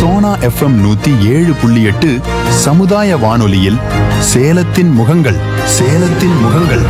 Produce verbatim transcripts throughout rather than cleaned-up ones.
Sona FM நூத்தி ஏழு புள்ளி எட்டு சமுதாய வானொலியில் சேலத்தின் முகங்கள் சேலத்தின் முகங்கள்.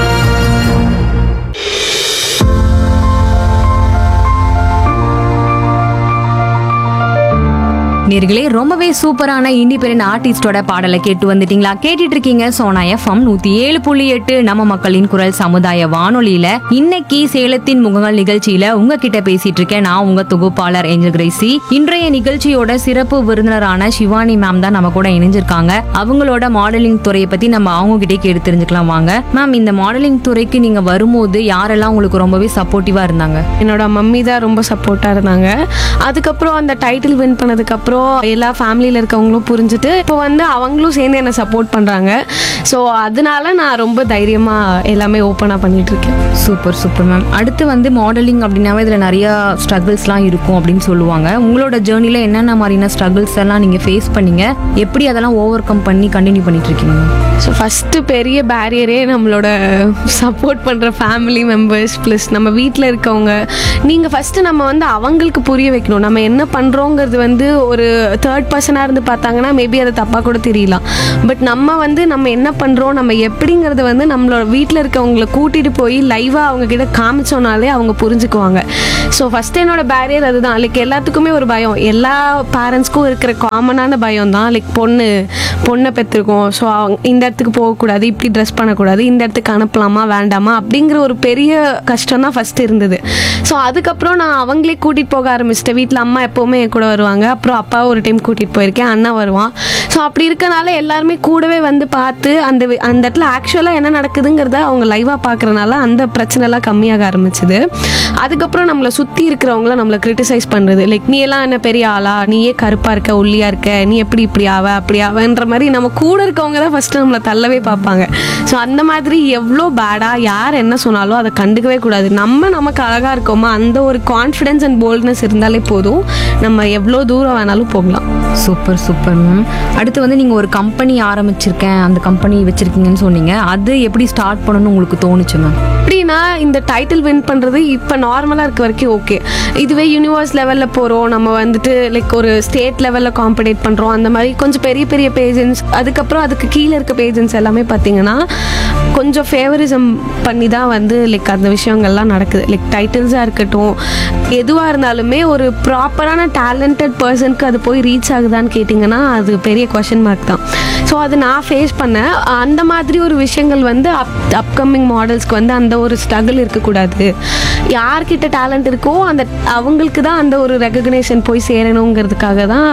நேர்களே, ரொம்பவே சூப்பரான இண்டிபெண்டன்ட் ஆர்டிஸ்டோட பாடலை கேட்டு வந்துட்டீங்களா? கேட்டுட்டு இருக்கீங்க சோனா எஃப்எம் நூத்தி ஏழு புள்ளி எட்டு நம்ம மக்களின் குரல் சமுதாய வானொலியில. இன்னைக்கு சேலத்தின் முகங்கள் நிகழ்ச்சியில உங்ககிட்ட பேசிட்டு இருக்கேன் நான், உங்க தொகுப்பாளர் ஏஞ்சல் கிரேசி. இன்றைய நிகழ்ச்சியோட சிறப்பு விருந்தினரான சிவானி மேம் தான் நம்ம கூட இணைஞ்சிருக்காங்க. அவங்களோட மாடலிங் துறையை பத்தி நம்ம அவங்க கிட்டே கேட்டு தெரிஞ்சுக்கலாம் வாங்க. மேம், இந்த மாடலிங் துறைக்கு நீங்க வரும்போது யாரெல்லாம் உங்களுக்கு ரொம்பவே சப்போர்ட்டிவா இருந்தாங்க? என்னோட மம்மி தான் ரொம்ப சப்போர்ட்டா இருந்தாங்க. அதுக்கப்புறம் அந்த டைட்டில் வின் பண்ணதுக்கு அப்புறம் எல்லா ஃபேமிலியில இருக்கவங்களும் புரிஞ்சுட்டு இப்போ வந்து அவங்களும் சேர்ந்து என்ன சப்போர்ட் பண்றாங்க. ஸோ அதனால நான் ரொம்ப தைரியமா எல்லாமே ஓப்பனா பண்ணிட்டு இருக்கேன். Super super ma'am. அடுத்து வந்து மாடலிங் அப்படின்னாவே இதுல நிறைய ஸ்ட்ரகிள்ஸ்லாம் இருக்கும் அப்படின்னு சொல்லுவாங்க. உங்களோட ஜேர்னில என்னென்ன மாதிரியான ஸ்ட்ரகிள்ஸ் எல்லாம் நீங்க ஃபேஸ் பண்ணீங்க, எப்படி அதெல்லாம் ஓவர் கம் பண்ணி கண்டினியூ பண்ணிட்டு இருக்கீங்க? ஸோ ஃபஸ்ட்டு பெரிய பேரியரே நம்மளோட சப்போர்ட் பண்ணுற ஃபேமிலி மெம்பர்ஸ் ப்ளஸ் நம்ம வீட்டில் இருக்கவங்க. நீங்கள் ஃபஸ்ட்டு நம்ம வந்து அவங்களுக்கு புரிய வைக்கணும் நம்ம என்ன பண்ணுறோங்கிறது. வந்து ஒரு தேர்ட் பர்சனாக இருந்து பார்த்தாங்கன்னா மேபி அது தப்பாக கூட தெரியலாம். பட் நம்ம வந்து நம்ம என்ன பண்ணுறோம் நம்ம எப்படிங்கிறது வந்து நம்மளோட வீட்டில் இருக்கவங்களை கூட்டிகிட்டு போய் லைவாக அவங்கக்கிட்ட காமிச்சோனாலே அவங்க புரிஞ்சுக்குவாங்க. ஸோ ஃபஸ்ட்டு என்னோட பேரியர் அதுதான். லைக் எல்லாத்துக்குமே ஒரு பயம், எல்லா பேரண்ட்ஸ்க்கும் இருக்கிற காமனான பயம் தான். லைக் பொண்ணு பொண்ணை பெற்றிருக்கோம், ஸோ அவங்க இந்த இடத்துக்கு போகக்கூடாது, இப்படி ட்ரெஸ் பண்ணக்கூடாது, இந்த இடத்துக்கு அனுப்பலாமா வேண்டாமா அப்படிங்கிற ஒரு பெரிய கஷ்டம் தான் ஃபஸ்ட்டு இருந்தது. ஸோ அதுக்கப்புறம் நான் அவங்களே கூட்டிகிட்டு போக ஆரம்பிச்சிட்டேன். வீட்டில் அம்மா எப்போவுமே என் கூட வருவாங்க, அப்புறம் அப்பா ஒரு டைம் கூட்டிகிட்டு போயிருக்கேன், அண்ணா வருவான். ஸோ அப்படி இருக்கனால எல்லாருமே கூடவே வந்து பார்த்து அந்த அந்த இடத்துல ஆக்சுவலாக என்ன நடக்குதுங்கிறத அவங்க லைவாக பார்க்குறனால அந்த பிரச்சனைலாம் கம்மியாக ஆரம்பிச்சுது. அதுக்கப்புறம் நம்மளை சுற்றி இருக்கிறவங்கள நம்மளை கிரிட்டிசைஸ் பண்ணுறது, லைக் நீ எல்லாம் என்ன பெரிய ஆளா, நீயே கருப்பாக இருக்க ஒல்லியாக இருக்க, நீ எப்படி இப்படி ஆவ அப்படி ஆவன்ற மாதிரி நம்ம கூட இருக்கவங்க தான் ஃபஸ்ட்டு நம்மளை தள்ளவே பார்ப்பாங்க. ஸோ அந்த மாதிரி எவ்வளோ பேடாக யார் என்ன சொன்னாலும் அதை கண்டுக்கவே கூடாது. நம்ம நமக்கு அழகாக இருக்கோமா அந்த ஒரு கான்ஃபிடென்ஸ் அண்ட் போல்ட்னஸ் இருந்தாலே போதும், நம்ம எவ்வளோ தூரம் வேணாலும் போகலாம். Super super ma'am. அடுத்து வந்து நீங்கள் ஒரு கம்பெனி ஆரம்பிச்சிருக்கேன், அந்த கம்பெனி வச்சுருக்கீங்கன்னு சொன்னீங்க. அது எப்படி ஸ்டார்ட் பண்ணணும்னு உங்களுக்கு தோணுச்சு மேம்? எப்படின்னா இந்த டைட்டில் வின் பண்ணுறது இப்போ நார்மலாக இருக்க வரைக்கும் ஓகே. இதுவே யூனிவர்ஸ் லெவலில் போகிறோம், நம்ம வந்துட்டு லைக் ஒரு ஸ்டேட் லெவலில் காம்படேட் பண்ணுறோம், அந்த மாதிரி கொஞ்சம் பெரிய பெரிய பேஜன்ஸ், அதுக்கப்புறம் அதுக்கு கீழே இருக்க பேஜன்ஸ் எல்லாமே பார்த்தீங்கன்னா கொஞ்சம் ஃபேவரிசம் பண்ணி தான் வந்து லைக் அந்த விஷயங்கள்லாம் நடக்குது. லைக் டைட்டில்ஸாக இருக்கட்டும் எதுவாக இருந்தாலுமே ஒரு ப்ராப்பரான டேலண்டட் பர்சனுக்கு அது போய் ரீச் ஆகுதான்னு கேட்டிங்கன்னா அது பெரிய கொஷின் மார்க் தான். ஸோ அது நான் ஃபேஸ் பண்ணேன். அந்த மாதிரி ஒரு விஷயங்கள் வந்து அப் அப்கமிங் மாடல்ஸ்க்கு வந்து அந்த ஒரு ஸ்ட்ரகிள் இருக்கக்கூடாது. யார்கிட்ட டேலண்ட் இருக்கோ அந்த அவங்களுக்கு தான் அந்த ஒரு ரெகக்னேஷன் போய் சேரணுங்கிறதுக்காக தான்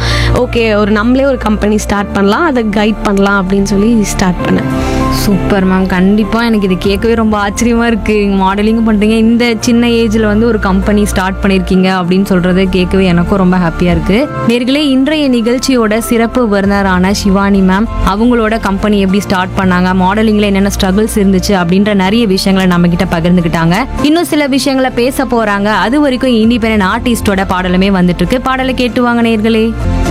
ஓகே ஒரு நம்மளே ஒரு கம்பெனி ஸ்டார்ட் பண்ணலாம், அதை கைட் பண்ணலாம் அப்படின்னு சொல்லி ஸ்டார்ட் பண்ணேன். Super ma'am. கண்டிப்பாக எனக்கு இது கேட்கவே ரொம்ப ஆச்சரியமாக இருக்குது. மாடலிங் பண்ணுறீங்க, இந்த சின்ன ஏஜில் வந்து ஒரு கம்பெனி ஸ்டார்ட் பண்ணியிருக்கீங்க அப்படின்னு சொல்கிறத கேட்கவே எனக்கும் ரொம்ப ஹாப்பியாக இருக்குது. நேர்களே, இன்றைய நிகழ்ச்சியோட சிறப்பு விருந்தினரான சிவானி மேம் அவங்களோட கம்பெனி எப்படி ஸ்டார்ட் பண்ணாங்க, மாடலிங்கில் என்னென்ன ஸ்ட்ரகிள்ஸ் இருந்துச்சு அப்படின்ற நிறைய விஷயங்களை நம்மக்கிட்ட பகிர்ந்துக்கிட்டாங்க. இன்னும் சில விஷயங்களை பேச போகிறாங்க. அது வரைக்கும் இண்டிபெண்டன்ட் ஆர்டிஸ்டோட பாடலுமே வந்துட்டு இருக்கு. பாடலை கேட்டு வாங்க நேர்களே.